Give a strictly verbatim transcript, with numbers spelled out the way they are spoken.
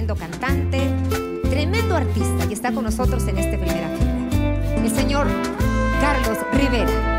tremendo cantante, tremendo artista y está con nosotros en esta primera fila. El señor Carlos Rivera.